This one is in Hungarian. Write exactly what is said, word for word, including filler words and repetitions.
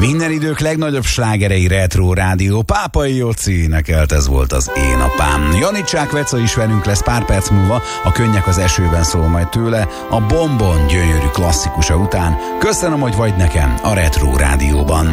Minden idők legnagyobb slágerei Retro Rádió. Pápai Jóci énekelt, ez volt az Én apám. Janicsák Veca is velünk lesz pár perc múlva, a Könnyek az esőben szól majd tőle, a Bombon gyönyörű klasszikusa után. Köszönöm, hogy vagy nekem a Retro Rádióban.